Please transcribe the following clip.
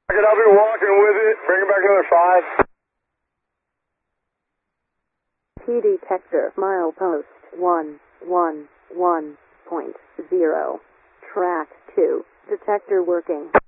I'll be walking with it. Bring it back another 5. P detector, milepost 111.0. Track 2. Detector working.